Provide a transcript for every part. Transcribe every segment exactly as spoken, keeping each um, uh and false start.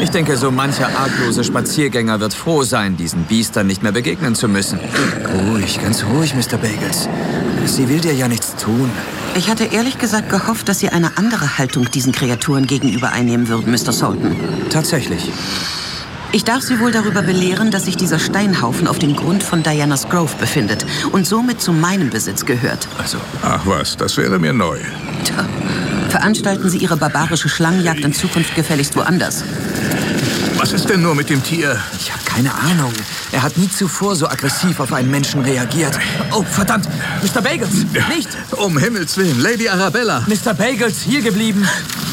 Ich denke, so mancher arglose Spaziergänger wird froh sein, diesen Biestern nicht mehr begegnen zu müssen. Ruhig, ganz ruhig, Mister Bagels. Sie will dir ja nichts tun. Ich hatte ehrlich gesagt gehofft, dass Sie eine andere Haltung diesen Kreaturen gegenüber einnehmen würden, Mister Sultan. Tatsächlich. Ich darf Sie wohl darüber belehren, dass sich dieser Steinhaufen auf dem Grund von Diana's Grove befindet und somit zu meinem Besitz gehört. Also. Ach was, das wäre mir neu. Tja, veranstalten Sie Ihre barbarische Schlangenjagd in Zukunft gefälligst woanders. Was ist denn nur mit dem Tier? Ich habe keine Ahnung. Er hat nie zuvor so aggressiv auf einen Menschen reagiert. Oh, verdammt! Mister Bagels, nicht! Um Himmels Willen, Lady Arabella! Mister Bagels, hier geblieben!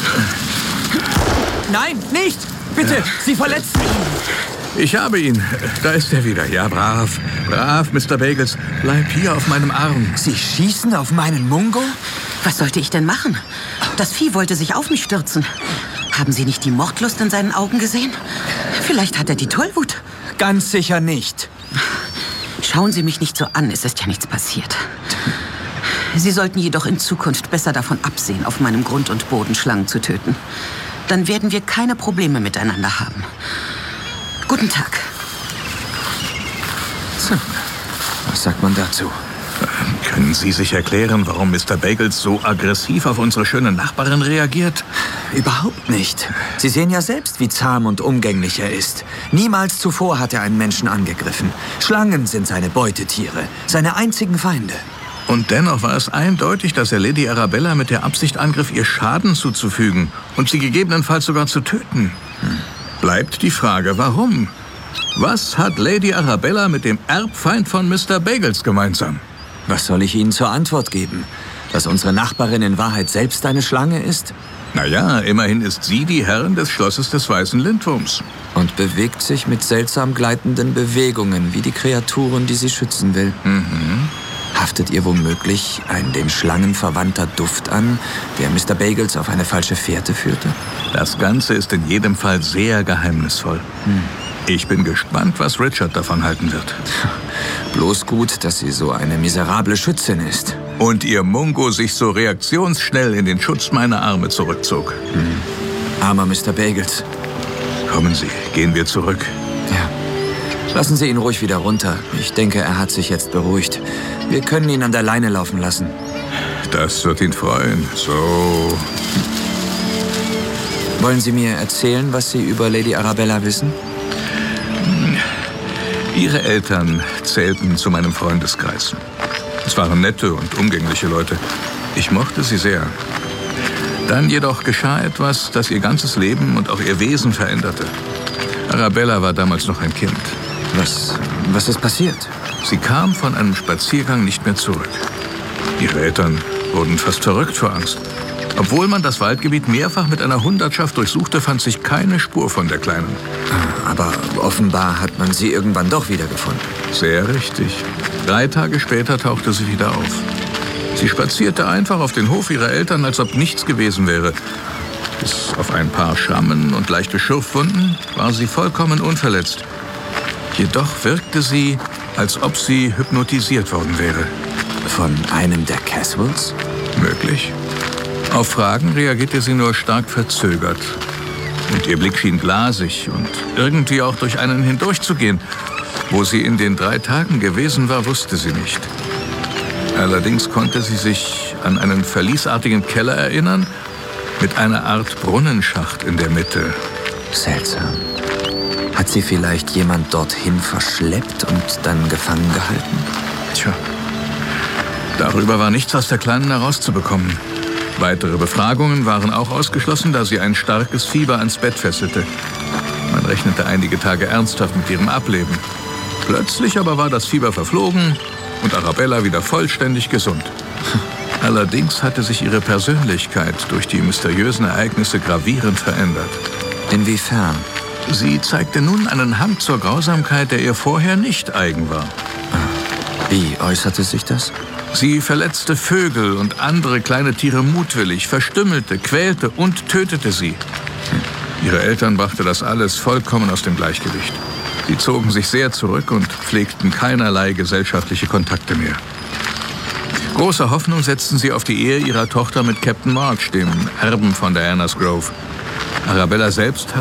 Nein, nicht! Bitte, Sie verletzen ihn! Ich habe ihn. Da ist er wieder. Ja, brav. Brav, Mister Bagels. Bleib hier auf meinem Arm. Sie schießen auf meinen Mungo? Was sollte ich denn machen? Das Vieh wollte sich auf mich stürzen. Haben Sie nicht die Mordlust in seinen Augen gesehen? Vielleicht hat er die Tollwut. Ganz sicher nicht. Schauen Sie mich nicht so an, es ist ja nichts passiert. Sie sollten jedoch in Zukunft besser davon absehen, auf meinem Grund und Boden Schlangen zu töten. Dann werden wir keine Probleme miteinander haben. Guten Tag. So, was sagt man dazu? Können Sie sich erklären, warum Mister Bagels so aggressiv auf unsere schöne Nachbarin reagiert? Überhaupt nicht. Sie sehen ja selbst, wie zahm und umgänglich er ist. Niemals zuvor hat er einen Menschen angegriffen. Schlangen sind seine Beutetiere, seine einzigen Feinde. Und dennoch war es eindeutig, dass er Lady Arabella mit der Absicht angriff, ihr Schaden zuzufügen und sie gegebenenfalls sogar zu töten. Hm. Bleibt die Frage, warum? Was hat Lady Arabella mit dem Erbfeind von Mister Bagels gemeinsam? Was soll ich Ihnen zur Antwort geben? Dass unsere Nachbarin in Wahrheit selbst eine Schlange ist? Naja, immerhin ist sie die Herrin des Schlosses des Weißen Lindwurms. Und bewegt sich mit seltsam gleitenden Bewegungen, wie die Kreaturen, die sie schützen will. Mhm. Haftet ihr womöglich ein den Schlangen verwandter Duft an, der Mister Bagels auf eine falsche Fährte führte? Das Ganze ist in jedem Fall sehr geheimnisvoll. Hm. Ich bin gespannt, was Richard davon halten wird. Bloß gut, dass sie so eine miserable Schützin ist. Und ihr Mungo sich so reaktionsschnell in den Schutz meiner Arme zurückzog. Hm. Armer Mister Bagels. Kommen Sie, gehen wir zurück. Ja. Lassen Sie ihn ruhig wieder runter. Ich denke, er hat sich jetzt beruhigt. Wir können ihn an der Leine laufen lassen. Das wird ihn freuen. So. Wollen Sie mir erzählen, was Sie über Lady Arabella wissen? Ihre Eltern zählten zu meinem Freundeskreis. Es waren nette und umgängliche Leute. Ich mochte sie sehr. Dann jedoch geschah etwas, das ihr ganzes Leben und auch ihr Wesen veränderte. Arabella war damals noch ein Kind. Was, was ist passiert? Sie kam von einem Spaziergang nicht mehr zurück. Ihre Eltern wurden fast verrückt vor Angst. Obwohl man das Waldgebiet mehrfach mit einer Hundertschaft durchsuchte, fand sich keine Spur von der Kleinen. Aber offenbar hat man sie irgendwann doch wiedergefunden. Sehr richtig. Drei Tage später tauchte sie wieder auf. Sie spazierte einfach auf den Hof ihrer Eltern, als ob nichts gewesen wäre. Bis auf ein paar Schrammen und leichte Schürfwunden war sie vollkommen unverletzt. Jedoch wirkte sie, als ob sie hypnotisiert worden wäre. Von einem der Caswells? Möglich. Auf Fragen reagierte sie nur stark verzögert. Und ihr Blick schien glasig und irgendwie auch durch einen hindurchzugehen. Wo sie in den drei Tagen gewesen war, wusste sie nicht. Allerdings konnte sie sich an einen verliesartigen Keller erinnern, mit einer Art Brunnenschacht in der Mitte. Seltsam. Hat sie vielleicht jemand dorthin verschleppt und dann gefangen gehalten? Tja, darüber war nichts aus der Kleinen herauszubekommen. Weitere Befragungen waren auch ausgeschlossen, da sie ein starkes Fieber ans Bett fesselte. Man rechnete einige Tage ernsthaft mit ihrem Ableben. Plötzlich aber war das Fieber verflogen und Arabella wieder vollständig gesund. Allerdings hatte sich ihre Persönlichkeit durch die mysteriösen Ereignisse gravierend verändert. Inwiefern? Sie zeigte nun einen Hang zur Grausamkeit, der ihr vorher nicht eigen war. Wie äußerte sich das? Sie verletzte Vögel und andere kleine Tiere mutwillig, verstümmelte, quälte und tötete sie. Ihre Eltern brachte das alles vollkommen aus dem Gleichgewicht. Sie zogen sich sehr zurück und pflegten keinerlei gesellschaftliche Kontakte mehr. Große Hoffnung setzten sie auf die Ehe ihrer Tochter mit Captain March, dem Erben von Diana's Grove. Arabella selbst